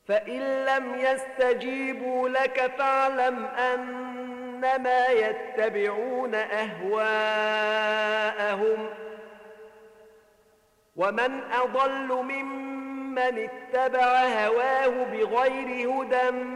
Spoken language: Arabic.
فإن لم يستجيبوا لك فاعلم أنما يتبعون أهواءهم ومن أضل ممن اتبع هواه بغير هدى